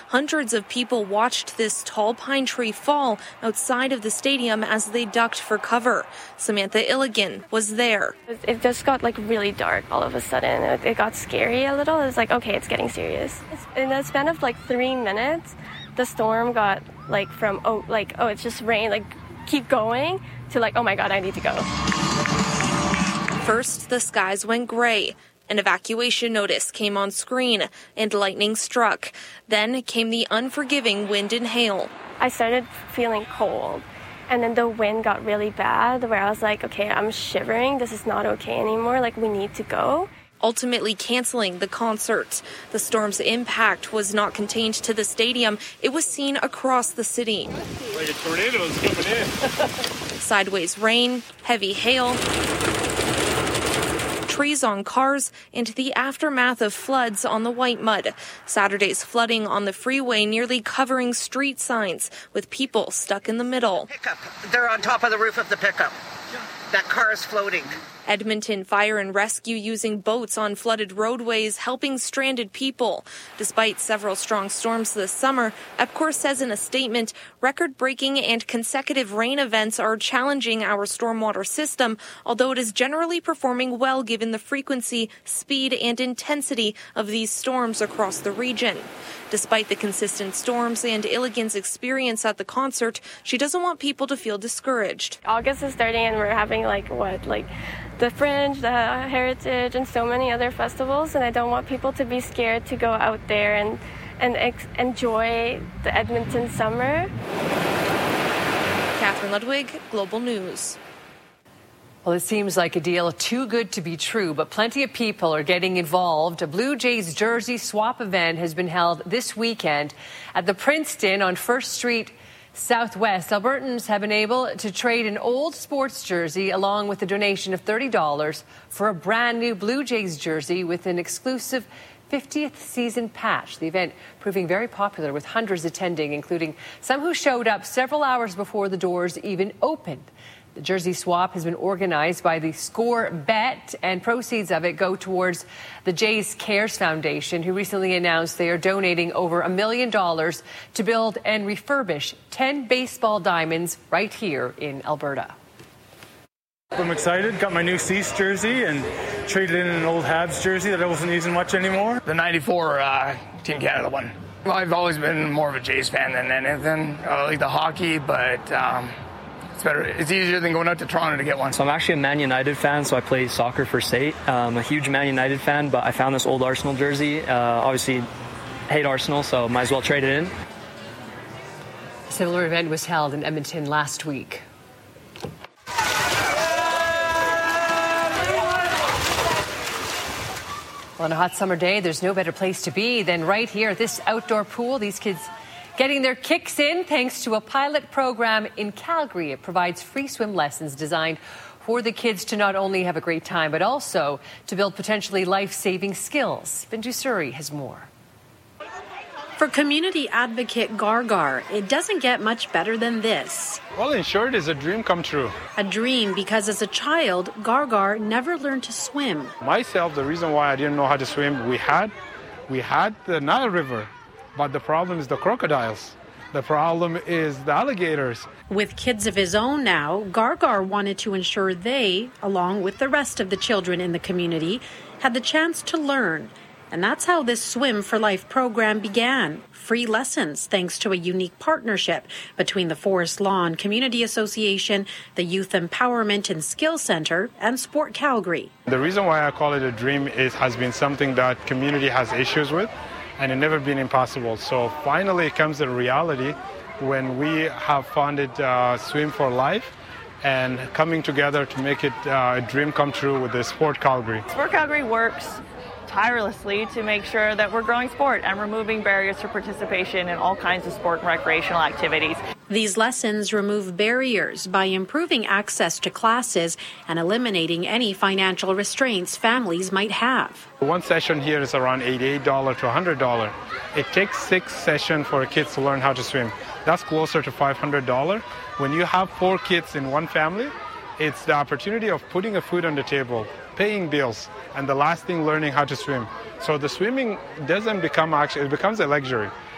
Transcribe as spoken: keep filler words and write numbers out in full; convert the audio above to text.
Hundreds of people watched this tall pine tree fall outside of the stadium as they ducked for cover. Samantha Illigan was there. It just got like really dark all of a sudden. It got scary a little. It was like, okay, it's getting serious. In the span of like three minutes, the storm got like from, oh, like, oh, it's just rain, like keep going to like, oh my God, I need to go. First, the skies went gray. An evacuation notice came on screen and lightning struck. Then came the unforgiving wind and hail. I started feeling cold, and then the wind got really bad where I was like, okay, I'm shivering. This is not okay anymore. Like, we need to go. Ultimately canceling the concert. The storm's impact was not contained to the stadium. It was seen across the city. Like a tornado is coming in. Sideways rain, heavy hail, trees on cars, and the aftermath of floods on the Whitemud. Saturday's flooding on the freeway nearly covering street signs, with people stuck in the middle. Pickup. They're on top of the roof of the pickup. That car is floating. Edmonton Fire and Rescue using boats on flooded roadways, helping stranded people. Despite several strong storms this summer, EPCOR says in a statement, record-breaking and consecutive rain events are challenging our stormwater system, although it is generally performing well given the frequency, speed, and intensity of these storms across the region. Despite the consistent storms and Illigan's experience at the concert, she doesn't want people to feel discouraged. August is starting and we're having like what, like the Fringe, the Heritage, and so many other festivals, and I don't want people to be scared to go out there and, and ex- enjoy the Edmonton summer. Catherine Ludwig, Global News. Well, it seems like a deal too good to be true, but plenty of people are getting involved. A Blue Jays jersey swap event has been held this weekend at the Princeton on First Street Southwest. Albertans have been able to trade an old sports jersey along with a donation of thirty dollars for a brand new Blue Jays jersey with an exclusive fiftieth season patch. The event proving very popular with hundreds attending, including some who showed up several hours before the doors even opened. The jersey swap has been organized by the Score Bet, and proceeds of it go towards the Jays Cares Foundation, who recently announced they are donating over a million dollars to build and refurbish ten baseball diamonds right here in Alberta. I'm excited. Got my new Cease jersey and traded in an old Habs jersey that I wasn't using much anymore. The ninety-four uh, Team Canada one. Well, I've always been more of a Jays fan than anything. I like the hockey, but Um It's better. It's easier than going out to Toronto to get one. So I'm actually a Man United fan, so I play soccer for State. I'm a huge Man United fan, but I found this old Arsenal jersey. Uh, obviously, hate Arsenal, so might as well trade it in. A similar event was held in Edmonton last week. Well, on a hot summer day, there's no better place to be than right here at this outdoor pool. These kids getting their kicks in thanks to a pilot program in Calgary. It provides free swim lessons designed for the kids to not only have a great time, but also to build potentially life-saving skills. Bindu Suri has more. For community advocate Gargar, it doesn't get much better than this. Well, in short, it's a dream come true. A dream because as a child, Gargar never learned to swim. Myself, the reason why I didn't know how to swim, we had, we had the Nile River. But the problem is the crocodiles. The problem is the alligators. With kids of his own now, Gargar wanted to ensure they, along with the rest of the children in the community, had the chance to learn. And that's how this Swim for Life program began. Free lessons thanks to a unique partnership between the Forest Lawn Community Association, the Youth Empowerment and Skills Centre, and Sport Calgary. The reason why I call it a dream is has been something that community has issues with, and it never been impossible. So finally it comes to reality when we have funded uh, Swim for Life and coming together to make it uh, a dream come true with the Sport Calgary. Sport Calgary works tirelessly to make sure that we're growing sport and removing barriers for participation in all kinds of sport and recreational activities. These lessons remove barriers by improving access to classes and eliminating any financial restraints families might have. One session here is around eighty-eight dollars to one hundred dollars. It takes six sessions for kids to learn how to swim. That's closer to five hundred dollars. When you have four kids in one family, it's the opportunity of putting a food on the table, paying bills, and the last thing, learning how to swim. So the swimming doesn't become actually, it becomes a luxury.